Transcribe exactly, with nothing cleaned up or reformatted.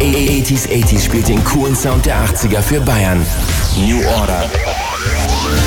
achtziger achtziger spielt den coolen Sound der achtziger für Bayern. New Order.